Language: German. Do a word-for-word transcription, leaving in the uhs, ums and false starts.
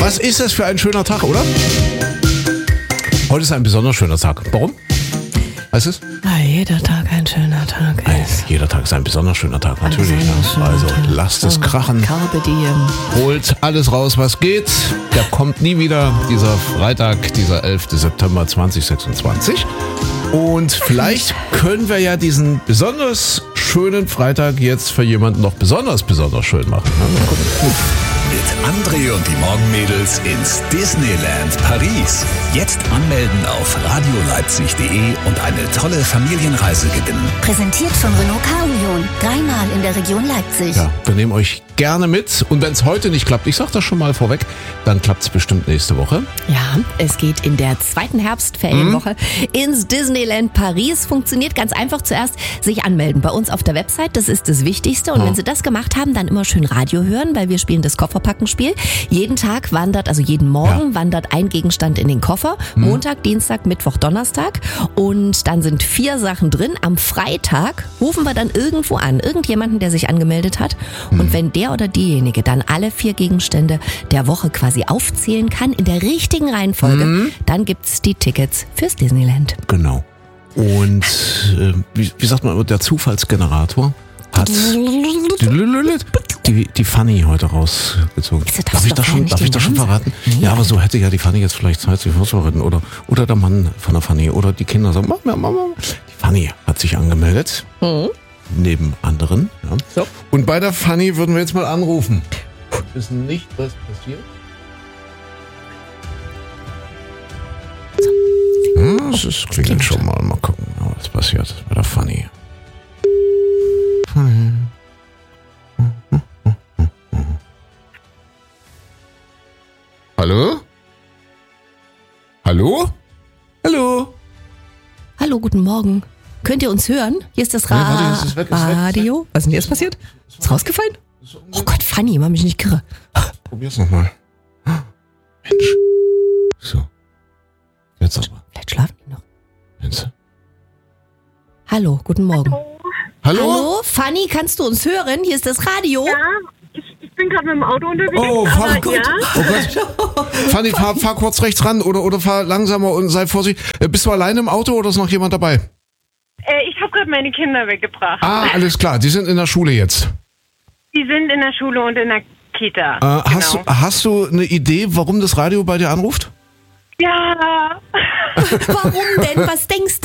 Was ist das für ein schöner Tag, oder? Heute ist ein besonders schöner Tag. Warum? Weißt du es? Weil jeder Tag ein schöner Tag ist. Ein, jeder Tag ist ein besonders schöner Tag, natürlich. Ne? Also lasst es krachen. Carpe diem. Holt alles raus, was geht. Der kommt nie wieder, dieser Freitag, dieser elfter September zweitausendsechsundzwanzig. Und vielleicht können wir ja diesen besonders schönen Freitag jetzt für jemanden noch besonders, besonders schön machen. Mal gucken. Mit André und die Morgenmädels ins Disneyland Paris. Jetzt anmelden auf radioleipzig punkt de und eine tolle Familienreise gewinnen. Präsentiert von Renault Car Union. Dreimal in der Region Leipzig. Ja, wir nehmen euch gerne mit. Und wenn es heute nicht klappt, ich sag das schon mal vorweg, dann klappt es bestimmt nächste Woche. Ja, es geht in der zweiten Herbstferienwoche mhm. ins Disneyland Paris. Funktioniert ganz einfach. Zuerst sich anmelden bei uns auf der Website. Das ist das Wichtigste. Und mhm. wenn Sie das gemacht haben, dann immer schön Radio hören, weil wir spielen das Kofferpackenspiel. Jeden Tag wandert, also jeden Morgen ja. wandert ein Gegenstand in den Koffer. Mhm. Montag, Dienstag, Mittwoch, Donnerstag. Und dann sind vier Sachen drin. Am Freitag rufen wir dann irgendwo an. Irgendjemanden, der sich angemeldet hat. Mhm. Und wenn der oder diejenige dann alle vier Gegenstände der Woche quasi aufzählen kann, in der richtigen Reihenfolge, mhm. dann gibt's die Tickets fürs Disneyland. Genau. Und äh, wie, wie sagt man, der Zufallsgenerator hat die, die Fanny heute rausgezogen. Darf ich das schon, darf ich das schon verraten? Ja. ja, aber so hätte ja die Fanny jetzt vielleicht Zeit, sich vorzubereiten. Oder, oder der Mann von der Fanny oder die Kinder sagen, Mama, Mama. Die Fanny hat sich angemeldet. Mhm. Neben anderen. Ja. So. Und bei der Fanny würden wir jetzt mal anrufen. Ist nicht was passiert? Ja, das ist, klingelt schon mal. Mal gucken, was passiert bei der Fanny. Fanny. Hallo? Hallo? Hallo? Hallo, guten Morgen. Könnt ihr uns hören? Hier ist das Ra- nee, warte, ist es weg, ist Radio. Weg. Was ist denn jetzt passiert? Ist rausgefallen? Oh Gott, Fanny, mach mich nicht kirre. Probier's nochmal. Mensch. So. Jetzt aber. Vielleicht schlafen die noch. Jetzt. Hallo, guten Morgen. Hallo? Hallo? Fanny, kannst du uns hören? Hier ist das Radio. Ja, ich, ich bin gerade mit dem Auto unterwegs. Oh, fahr, aber, gut. Ja. Oh Gott. Fanny, fahr, fahr kurz rechts ran oder, oder fahr langsamer und sei vorsichtig. Bist du alleine im Auto oder ist noch jemand dabei? Äh, ich habe gerade meine Kinder weggebracht. Ah, alles klar. Die sind in der Schule jetzt. Die sind in der Schule und in der Kita. Äh, genau. hast, du, hast du eine Idee, warum das Radio bei dir anruft? Ja. Warum denn? Was denkst du?